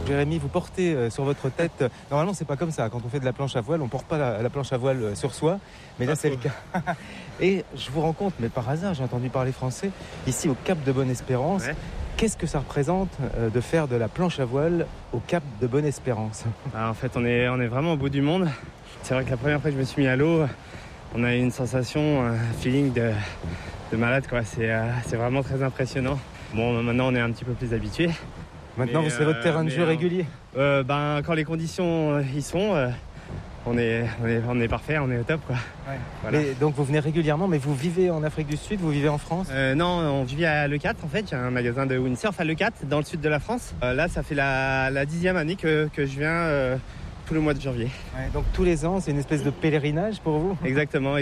Jérémy, vous portez sur votre tête, normalement c'est pas comme ça, quand on fait de la planche à voile, on porte pas la planche à voile sur soi, mais là c'est le cas. Et je vous rencontre, mais par hasard, j'ai entendu parler français, ici au Cap de Bonne-Espérance. Ouais. Qu'est-ce que ça représente de faire de la planche à voile au Cap de Bonne-Espérance? En fait, on est vraiment au bout du monde. C'est vrai que la première fois que je me suis mis à l'eau, on a eu une sensation, un feeling de malade, quoi. C'est vraiment très impressionnant. Bon, maintenant on est un petit peu plus habitué. Maintenant, Mais, c'est votre terrain de jeu régulier? Quand les conditions y sont, on est parfait, on est au top, quoi. Ouais. Voilà. Mais, donc vous venez régulièrement, mais vous vivez en Afrique du Sud, vous vivez en France? Non, on vit à Le 4 en fait, il y a un magasin de windsurf à Le 4 dans le sud de la France. Là, ça fait la 10e année que je viens tout le mois de janvier. Ouais, donc tous les ans, c'est une espèce de pèlerinage pour vous? Exactement.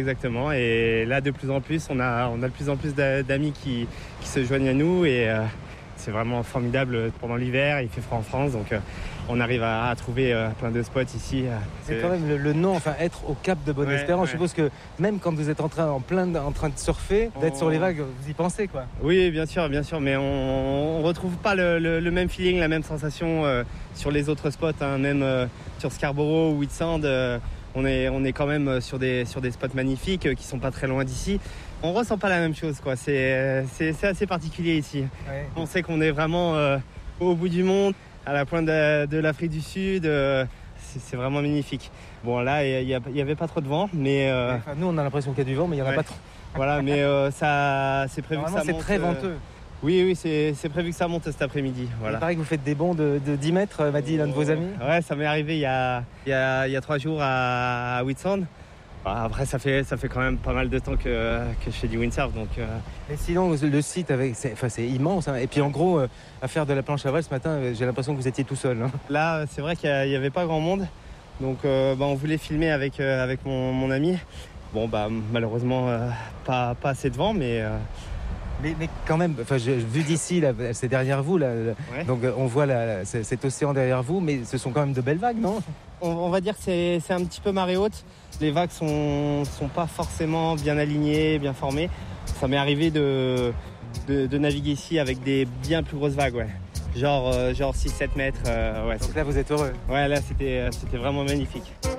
Et là, de plus en plus, on a de plus en plus d'amis qui se joignent à nous et c'est vraiment formidable pendant l'hiver. Il fait froid en France, donc on arrive à trouver plein de spots ici. C'est quand même le nom, enfin être au Cap de Bonne-Espérance. Ouais. Je suppose que même quand vous êtes en train de surfer, d'être sur les vagues, vous y pensez, quoi. Oui, bien sûr, mais on retrouve pas le même feeling, la même sensation sur les autres spots, hein. Même sur Scarborough ou Whitsand, on est quand même sur des spots magnifiques qui sont pas très loin d'ici. On ressent pas la même chose, quoi. C'est assez particulier ici. Ouais. On sait qu'on est vraiment au bout du monde, à la pointe de l'Afrique du Sud. C'est vraiment magnifique. Bon, là, il y avait pas trop de vent, mais Enfin, nous, on a l'impression qu'il y a du vent, mais il y en a pas trop. voilà, mais ça, c'est prévu que ça monte. C'est très venteux. Oui, c'est prévu que ça monte cet après-midi. Voilà. Il paraît que vous faites des bonds de 10 mètres, m'a dit l'un de vos amis. Ouais, ça m'est arrivé il y a 3 jours à Whitsand. Après, ça fait quand même pas mal de temps que je fais du windsurf, donc. Et sinon, le site, c'est immense, hein. Et puis en gros, à faire de la planche à voile ce matin, j'ai l'impression que vous étiez tout seul, hein. Là, c'est vrai qu'il n'y avait pas grand monde, donc on voulait filmer avec mon ami. Bon, malheureusement, pas assez de vent, mais quand même, vu d'ici, là, c'est derrière vous, là, ouais. donc on voit cet océan derrière vous, mais ce sont quand même de belles vagues, non? On va dire que c'est un petit peu marée haute. Les vagues sont pas forcément bien alignées, bien formées. Ça m'est arrivé de naviguer ici avec des bien plus grosses vagues, ouais. Genre 6-7 mètres, ouais. Donc là, vous êtes heureux? Ouais, là, c'était vraiment magnifique.